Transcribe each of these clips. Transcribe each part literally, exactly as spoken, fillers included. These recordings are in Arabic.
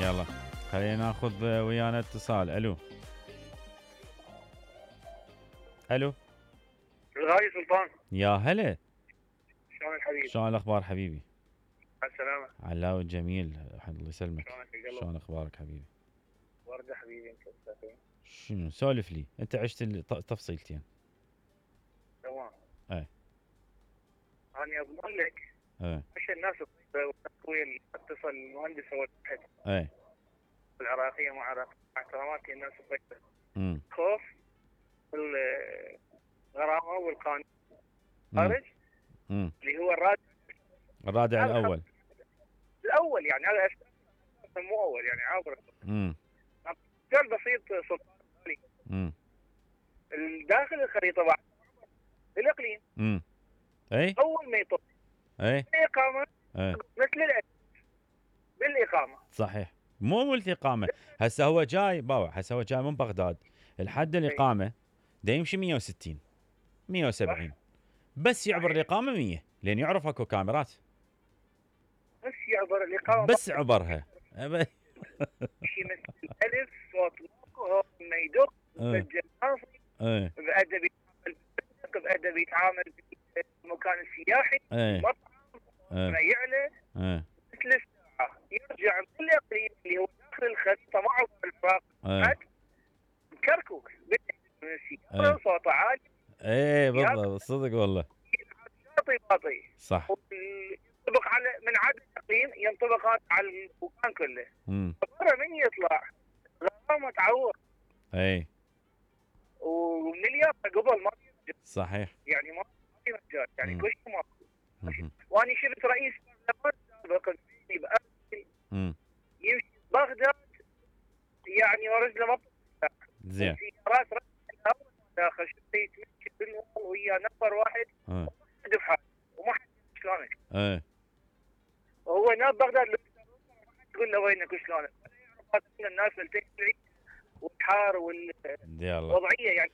يلا خلينا ناخذ ويانا اتصال. الو الو الغالي سلطان، يا هلا، شلون الحبيب؟ شلون الاخبار حبيبي؟ على السلامة. علاوي الجميل، الله يسلمك. شلونك القلب؟ شلون اخبارك حبيبي؟ وردة حبيبي، انت مستقيم؟ شنو سولف لي، انت عشت التفصيلتين. تمام. اي انا اضمن لك اي مش الناس التقوية اتصل المهندس هو الواحد اي العراقية مع عراق مع احتراماتي الناس الطيبة. امم خوف الغرامة والقانون خارج امم اللي هو الرادع الرادع الاول الاول، يعني هذا اساسا مو اول، يعني عابر. امم مثال بسيط سلطان، امم داخل الخريطة بعد الاقليم امم اي اول ما يطب اي الاقامة اي مثل الأجل بالاقامة. صحيح، مو ملتي اقامه. هسه هو جاي باوع، هسه هو جاي من بغداد، الحد الاقامه دا يمشي مية وستين مية وسبعين، بس يعبر الاقامه مية لان يعرف اكو كاميرات، بس يعبر الإقامة بس عبرها شيء مثل الألف صوت هو ما يدق مسجل ناصي ايه بأدب يتعامل بأدب يتعامل بالمكان السياحي ايه مطعم ايه ما يعلى ايه مثل الساعة يرجع من الإقليم اللي هو داخل الخريطة معه بالفراق ايه مكركوك ايه بالسيارة صوته عالي ايه بالضبط، صدق والله باطي باطي صح. ينطبق على من عدد الإقليم ينطبق على المكان كله. امم برا من يطلع غرامة تعور اي ومليار قبل ما صحيح. يعني ما في مجال، يعني مم. كل شيء ما مم. وانا شفت رئيس برلمان سابق بأرسل مم. يمشي بغداد يعني ورجله ما زين سيارات داخل شفت يتمشي بالوطن ويا نفر واحد اه دفعه وما حد شلونك. ايه وهو ناب بغداد تقول له وينك وشلونك؟ الناس التكلي والحار يلا والوضعيه يعني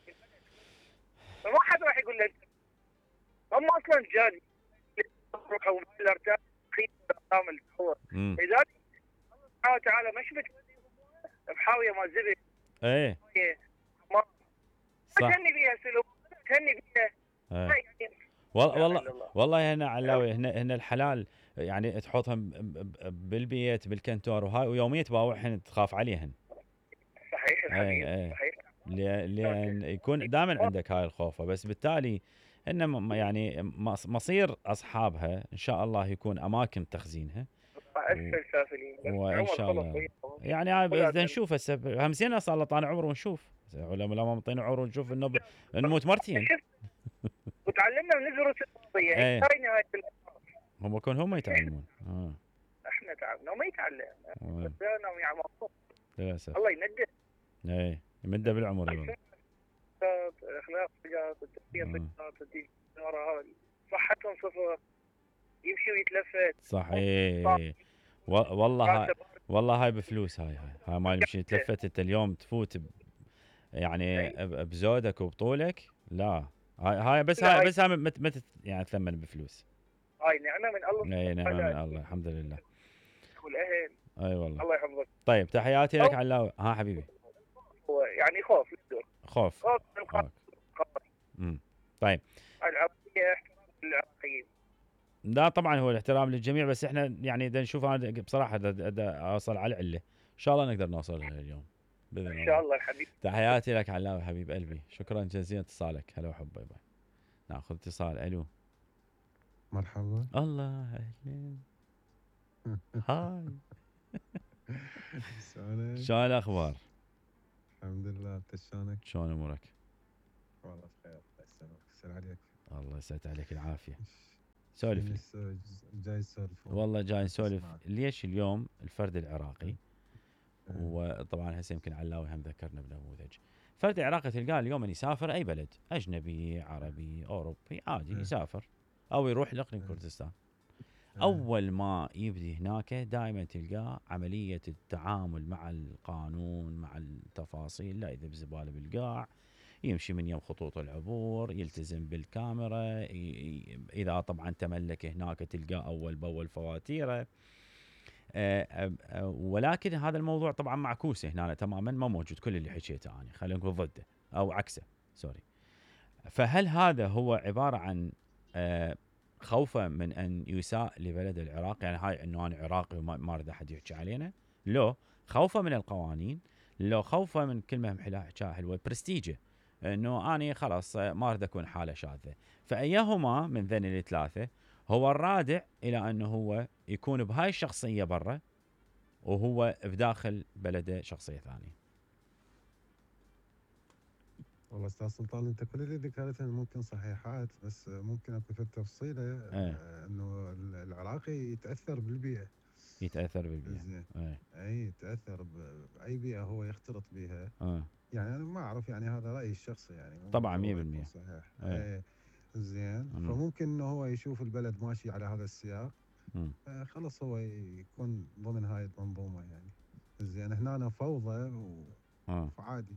فما حد راح يقول له انت هم اصلا جاني روحوا بالارتاح خير كامل هو امم لذلك الله سبحانه وتعالى ما شفت بحاويه ما زبد ايه ما صح. تهني بيها سلوك تهني بيها ايه يعني والله والله والله هنا علاوي، هنا هنا الحلال يعني تحطهم بالبيت بالكنتور وهاي ويوميا تباوعهن تخاف عليهن. صحيح الحبيب ايه ايه صحيح. لان لأن يكون دائما عندك هاي الخوفه، بس بالتالي ان م- يعني مص- مصير اصحابها ان شاء الله يكون اماكن تخزينها اسفل سافلين وان عمر شاء الله. خلص يعني هاي بدنا نشوف هسه همسينا صار له طالع عمر ونشوف لما لما مطينا عمر ونشوف انه ب... نموت مرتين. وتعلمنا من الدروس الماضيه هي ايه هاي نهايه هم يكون هم يتعلمون اه احنا تعبنا وما يتعلم آه. بدانا ويعمر للاسف. الله ينجح ايه يمده بالعمر يقول. اخلاق سيئات التربيه سيئات الدين وراها صحتهم صفر يمشي ويتلفت صحيح و... والله هاي والله هاي بفلوس، هاي هاي هاي ما يمشي تلفت انت اليوم تفوت ب... يعني ب- بزودك وبطولك، لا هاي هاي بس هاي بس هاي مت مت يعني تثمن بفلوس. هاي نعمه من الله. اي نعمه من الله الحمد لله. والاهل اي والله. الله يحفظك. طيب تحياتي لك علاوي. ها حبيبي هو يعني خوف خوف خوف امم طيب العربيه احترام للعراقيين. لا طبعا هو الاحترام للجميع، بس احنا يعني بدنا نشوف، انا بصراحه دا دا اوصل على العله ان شاء الله نقدر نوصل لها اليوم باذن الله. ان شاء الله الحبيب. تحياتي لك علاوي حبيب قلبي، شكرا جزيلا اتصالك. هلا وحب باي باي. ناخذ اتصال. الو مرحبا. الله اهلين هاي شلونك؟ شلون الاخبار؟ الحمد لله، انت شلونك؟ شلون امورك؟ والله بخير الله يسلمك. يسلم عليك. الله يسعد عليك العافيه. سولف لي. شنو جاي نسولف؟ والله جاي نسولف ليش اليوم الفرد العراقي، أه. وطبعا هسه يمكن علاوي هم ذكرنا بنموذج فرد العراقي تلقاه اليوم ان يسافر اي بلد اجنبي عربي اوروبي عادي أه. يسافر او يروح لاقليم كردستان. أه. اول ما يبدي هناك دائما تلقاه عمليه التعامل مع القانون مع التفاصيل، لا اذا بزباله بالقاع، يمشي من يم خطوط العبور، يلتزم بالكاميرا، اذا طبعا تملك هناك تلقاه اول باول فواتيره. آه، آه، آه، ولكن هذا الموضوع طبعا معكوس هنا تماما، ما موجود كل اللي حكيته انا، خلينا نقول ضده او عكسه، سوري. فهل هذا هو عباره عن آه، خوفه من ان يساء لبلد العراق، يعني هاي انه انا عراقي وما ما اريد احد يحكي علينا؟ لو خوفه من القوانين، لو خوفه من كلمه محلاها حكاها حلوه برستيجه، انه اني خلاص آه، ما اريد اكون حاله شاذه. فايهما من ذني الثلاثه هو الرادع الى انه هو يكون بهاي الشخصيه برا، وهو بداخل بلده شخصيه ثانيه؟ والله استاذ سلطان، انت كل اللي ذكرته ممكن صحيحات، بس ممكن اكو في التفصيله ايه آه، انه العراقي يتاثر بالبيئه. يتاثر بالبيئه. زين. ايه اي يتاثر ب- باي بيئه هو يختلط بها. اه يعني انا ما اعرف، يعني هذا رايي الشخصي، يعني مو طبعا بالضرورة مية يكون بالمية. صحيح. ايه اي زين. مم. فممكن انه هو يشوف البلد ماشي على هذا السياق، مم. آه، خلص هو يكون ضمن هاي المنظومه يعني. زين. هنا أنا فوضى و- اه وعادي.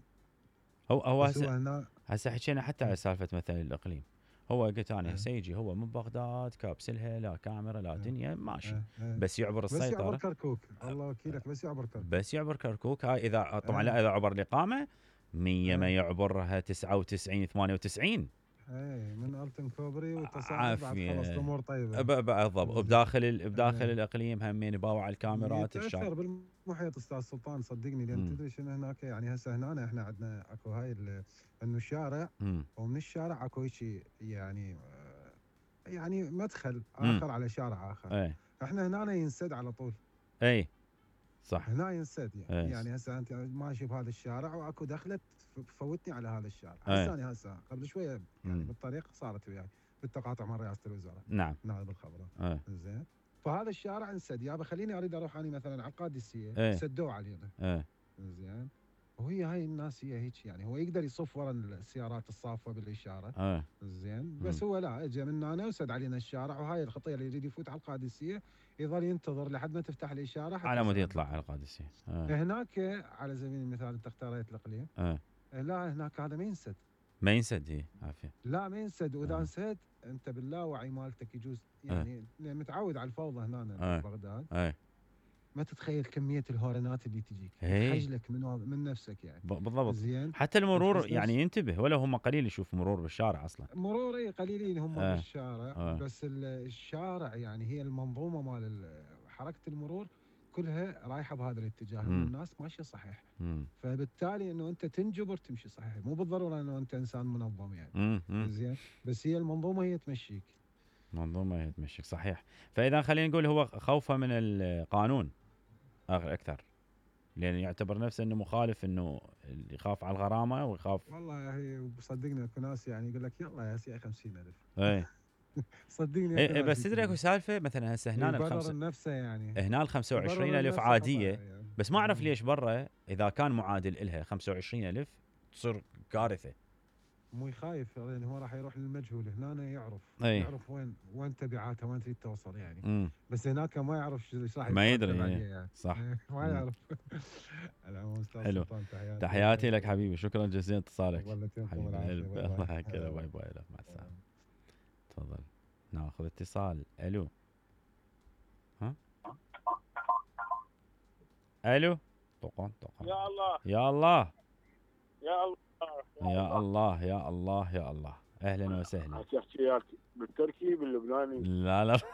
هو هو بس هو هسه هنا هسه حكينا حتى على سالفه مثلا الاقليم. هو قلت انا إيه. هسه يجي هو من بغداد كابسلها، لا كاميرا لا إيه. دنيا ماشي، إيه. إيه. بس يعبر بس يعبر السيطره. كركوك، الله وكيلك، بس يعبر كركوك. بس يعبر كركوك، هاي اذا طبعا إيه. لا اذا عبر الاقامه مية ما إيه. يعبرها تسعة وتسعين ثمانية وتسعين. ايه من التن كوبري وتصاعد بعد، خلص عافيه. الامور طيبه. ب- بالضبط. زين. وبداخل ال- بداخل إيه. الاقليم همين يباوع الكاميرات الشارع. يتاثر بالمحيط استاذ سلطان، صدقني، لان مم. تدري شنو هناك، يعني هسه هنا احنا عندنا اكو هاي ال- انه الشارع، مم. ومن الشارع اكو شيء يعني آه، يعني مدخل مم. اخر على شارع اخر. اي احنا هنا ينسد على طول، اي صح. هنا ينسد يعني. إيه. يعني هسه انت ماشي بهذا الشارع واكو دخلت تفوتني على هذا الشارع. إيه. هسه انا هسه قبل شويه يعني مم. بالطريق صارت وياي بالتقاطع مع رئاسه الوزراء نعم. نائب الخبراء. اي زين. فهذا الشارع انسد، يابا خليني اريد اروح اني مثلا على القادسيه، إيه. سدوا علينا. اي زين. وهي هاي الناس هي هيك، يعني هو يقدر يصف ورا السيارات الصافه بالاشاره. اي زين. بس هو لا، اجى من هنا وسد علينا الشارع، وهاي الخطيه اللي يريد يفوت على القادسيه يظل ينتظر لحد ما تفتح الاشاره حتى على مود يسلم. يطلع على القادسيه. اي هناك على سبيل المثال انت اختاريت الاقليم، اي لا هناك هذا ما ينسد، ما ينسد. هي عافيه. لا ما ينسد. واذا آه. انسد انت باللاوعي مالتك يجوز يعني متعود على الفوضى هنا آه. ببغداد، اي ما تتخيل كميه الهورنات اللي تجيك إيه. تحجلك من من نفسك يعني. ب- بالضبط. زين. حتى المرور تحس نفس- يعني ينتبه، ولا هم قليل يشوف مرور بالشارع اصلا. مرور اي قليلين هم آه. بالشارع. آه. بس ال- الشارع يعني هي المنظومه مال ال- حركه المرور كلها رايحه بهذا الاتجاه، مم. انه الناس ماشيه صحيح. مم. فبالتالي انه انت تنجبر تمشي صحيح، مو بالضروره انه انت انسان منظم يعني. مم. مم. زين. بس هي المنظومه هي تمشيك. منظومه هي تمشيك صحيح. فاذا خلينا نقول هو خوفه من القانون أغ- اكثر، لان يعتبر نفسه انه مخالف، انه يخاف على الغرامه ويخاف. والله هي صدقني اكو ناس يعني يقول لك يلا يا سي خمسين ألف. اي صدقني إيه أكو إيه ناس بس تدري اكو يقولون. سالفه مثلا هسه هنا يبرر الخمسه، نفسه يعني. هنا ال خمسة وعشرين يبرر ألف نفسه عاديه، خطأ يعني. بس ما اعرف مم. ليش برا اذا كان معادل إلها خمسة وعشرين ألف تصير كارثه. مو يخايف يعني، هو راح يروح للمجهول. هنا يعرف أي. يعرف وين وين تبعاته، وين تريد توصل يعني. امم بس هناك ما يعرف ايش راح ما يترتب يدري، عليه إيه. يعني. صح. إيه، ما مم. يعرف. على العموم استاذ حلو. سلطان، تحياتي تحياتي لك حبيبي، شكرا جزيلا اتصالك. والله يعطيكم حبيب العافيه. القلب. باي الله باي. يحكي له. باي باي له. مع السلامه. تفضل ناخذ اتصال. الو. ها الو. طقون طقون. يا الله يا الله يا الله يا الله يا الله يا الله. اهلا وسهلا. تحكي وياك بالتركي باللبناني لا لا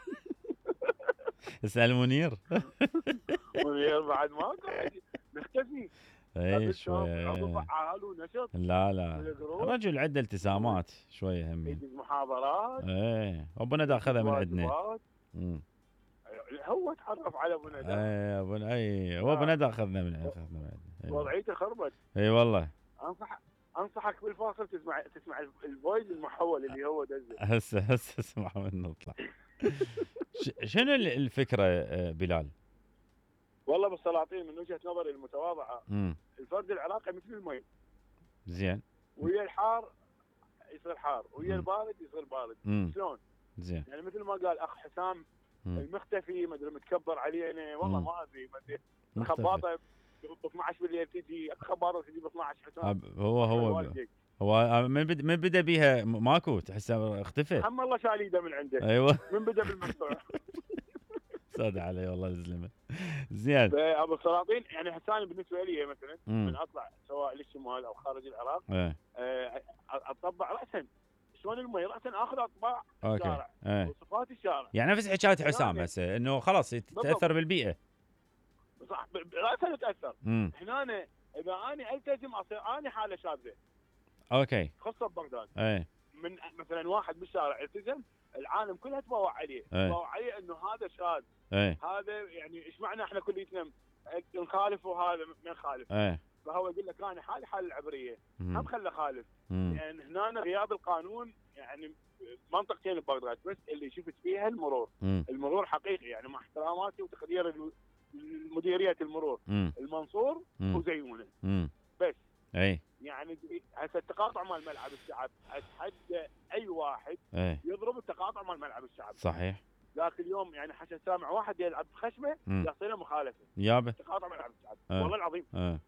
اسال منير. منير بعد ما قاعد نختفي. اي شويه. عضو فعال ونشط لا لا بالجروب. رجل عنده التزامات شويه همين. يدز محاضرات. ايه ابو ندى اخذها من عندنا. واجبات. امم هو تعرف على ابو ندى. اي ابو اي هو ابو ندى اخذنا من اخذنا من عندنا. أي. وضعيته خربت. اي والله. انصح انصحك بالفاصل تسمع تسمع الفويس المحول اللي هو دزه. هسه هسه اسمع من نطلع. ش- شنو ال- الفكره آه، بلال؟ والله بالسلاطين من وجهه نظري المتواضعه، امم الفرد العراقي مثل المي، زين. ويا الحار يصير حار، ويا مم. البارد يصير بارد. امم شلون؟ زين. يعني مثل ما قال اخ حسام مم. المختفي، ما ادري متكبر علينا، والله مم. ما ادري ما ادري. مختفي. الخباطه ب اثنعش بالليل تجي، اكو خباطه تجي ب اثنعش حسام. أب- هو هو والديك. هو من بد من بدا بيها م- ماكو تحسه اختفى. هم الله شال ايده من عنده. ايوه من بدا بالمقطوع. ساد علي والله الزلمه. زين. ابو السلاطين يعني حساني بالنسبه لي مثلا مم. من اطلع سواء للشمال او خارج العراق ايه آه، اطبع راسا شلون المي راسا اخذ اطباع اوكي الشارع ايه وصفات الشارع. يعني نفس حكايه حسام هنا- هسه انه خلاص بالضبط. تتاثر بالبيئه. صح ب- ب- راسا يتاثر. امم هنا أنا اذا انا التزم اصير انا حاله شاذه اوكي خاصه ببغداد. ايه من مثلا واحد بالشارع التزم العالم كلها تباوع عليه إيه. تباوع عليه انه هذا شاذ ايه هذا يعني ايش معنى احنا كليتنا نخالف وهذا ما نخالف. ايه فهو يقول لك انا حالي حال العبريه مم. هم خله خالف. مم. يعني هنا غياب القانون يعني منطقتين ببغداد بس اللي شفت فيها المرور. مم. المرور حقيقي يعني مع احتراماتي وتقدير ال- مديريه المرور مم. المنصور مم. وزيونه مم. بس. اي يعني هسه التقاطع مال ملعب الشعب اتحدى اي واحد اي يضرب التقاطع مال ملعب الشعب. صحيح. ذاك اليوم يعني حسن سامع واحد يلعب بخشمه مم. يعطينا مخالفه يابا تقاطع ملعب الشعب. آه. والله العظيم اه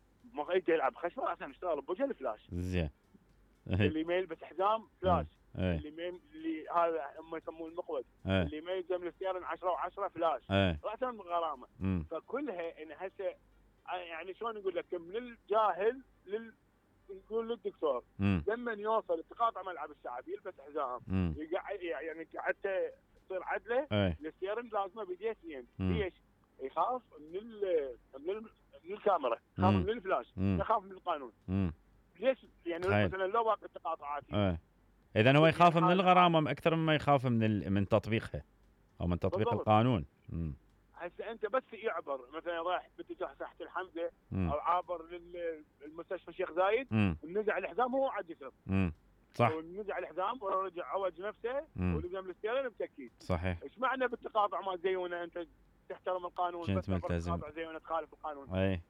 ما يجي يلعب خشمه راسا اشتغل بوجه الفلاش. زين. اي اللي ما يلبس حزام فلاش. اي اللي ما يم- اللي هذا هم يسموه المقود. اي اللي ما يلزم الستيرن عشرة وعشرة فلاش. اي راسا غرامه. مم. فكلها ان هسه يعني شلون نقول لك من الجاهل لل نقول للدكتور مم. لما يوصل التقاطع ملعب الشعب يلبس حزام مم. يقعد يعني قعدته تصير عدله اي الستيرن لازمه بيديه اثنين. مم. ليش؟ يخاف من ال من, ال من الكاميرا يخاف مم. من الفلاش مم. يخاف من القانون. مم. ليش؟ يعني تخيل. مثلا لو باقي التقاطعات ايه اذا هو يخاف من هذا- الغرامه اكثر مما يخاف من ال... من تطبيقها او من تطبيق بالضبط. القانون. مم. هسه انت بس يعبر مثلا رايح باتجاه ساحه الحمزه مم. او عابر للمستشفى الشيخ زايد مم. ونزع الحزام هو عاد يسر مم. صح. ونزع الحزام ورجع عوج نفسه مم. ولزم الستيرن بتاكيد. صحيح. ايش معنى بالتقاطع ما زيونه انت تحترم القانون كنت بس ملتزم. تقاطع زيونه تخالف القانون. اي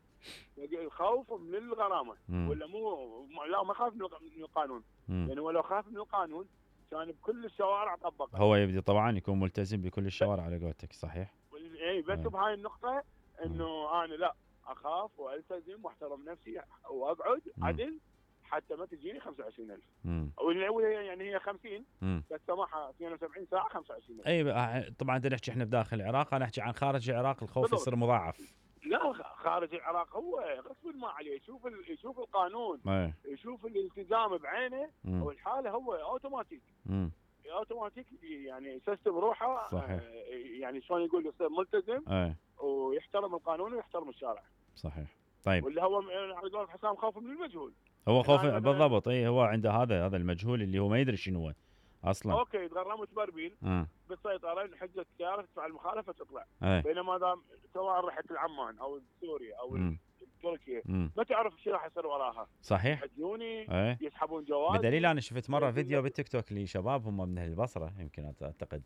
الخوف من الغرامه مم. ولا مو لا ما خاف من الق- من القانون. مم. يعني ولو خاف من القانون كان بكل الشوارع طبقها. هو يبدي طبعا يكون ملتزم بكل الشوارع على قولتك. صحيح. اي بس آه. بهاي النقطه انه انا لا اخاف والتزم واحترم نفسي واقعد مم. عدل حتى ما تجيني خمسة وعشرين ألف مم. او اللي يعني هي خمسين مم. بس سماحه اثنين وسبعين ساعه خمسة وعشرين ألف. اي بقى- طبعا بدنا نحكي احنا بداخل العراق، انا احكي عن خارج العراق الخوف بالضبط. يصير مضاعف. لا خ- خارج العراق هو غصب ما عليه يشوف ال- يشوف القانون اي يشوف الالتزام بعينه مم. والحاله هو اوتوماتيك مم. اوتوماتيك يعني يسيستم روحه. صحيح. آه، يعني شلون يقول يصير ملتزم اي ويحترم القانون ويحترم الشارع. صحيح. طيب واللي هو م- على قول حسام خوف من المجهول. هو خوف يعني مثلاً- بالضبط. اي هو عنده هذا هذا المجهول اللي هو ما يدري شنو هو اصلا. اوكي تغرمت بربيل اه بالسيطره حجه السياره تدفع المخالفه تطلع. اي بينما دام سواء رحت لعمان او سوريا او مم. تركيا مم. ما تعرف شو راح يصير وراها. صحيح. يحجوني اي يسحبون جواز. بدليل انا شفت مره يقول فيديو لك- بالتيك توك لشباب هم من اهل البصره يمكن اعتقد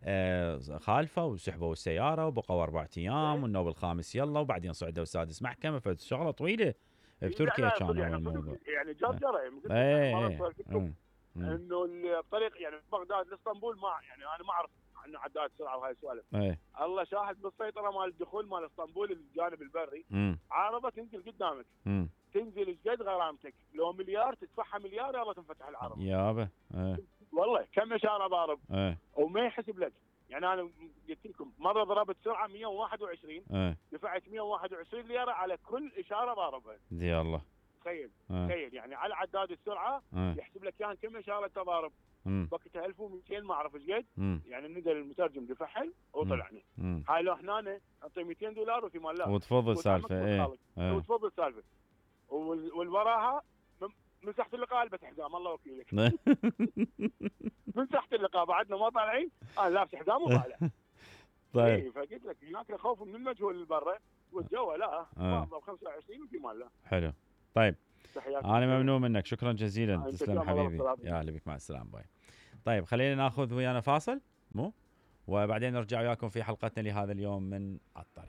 آه خالفه وسحبوا السياره وبقوا اربع ايام والنوب الخامس يلا وبعدين صعدوا السادس محكمه فشغله طويله بتركيا لا، لا، كان هو يعني الموضوع. يعني جرجره يعني قلت لك اي مرة اي سولفت لكم مم. مم. انه الطريق يعني بغداد لاسطنبول ما يعني انا ما اعرف عن عداد سرعه وهاي السوالف. اي الله شاهد بالسيطره مال الدخول مال اسطنبول الجانب البري مم. عارضه تنزل قدامك مم. تنزل ايش قد غرامتك لو مليار تدفعها مليار يلا تنفتح العرض. يابا اي والله كم اشاره ضارب اي وما يحسب لك. يعني انا قلت لكم مره ضربت سرعه مية وواحد وعشرين اي دفعت مية وواحد وعشرين ليره على كل اشاره ضاربها. دي الله. تخيل اي تخيل يعني على عداد السرعه اي يحسب لك كان كم اشاره تضارب. مم. وقتها ألف ومئتين ما اعرف ايش قد مم. يعني نزل المترجم دفعها وطلعني. مم. هاي لو هنا نعطي مئتين دولار وفي مال لا وتفضل سالفه اي اي وتفضل السالفه وال- والوراها من- من تحت اللقاء البس حزام الله وكيلك. من تحت اللقاء بعدنا ما طالعين انا لابس حزام وطالع. طيب إيه، فقلت لك هناك خوف من المجهول اللي برا والجو لا آه. بعض خمسة وعشرين وفي مال لا. حلو. طيب تحياتي. انا ممنون منك شكرا جزيلا آه، تسلم تسلم، الله حبيبي يسلمك. يا هلا بك مع السلامه باي. طيب خلينا ناخذ ويانا فاصل مو وبعدين نرجع وياكم في حلقتنا لهذا اليوم من الطريق.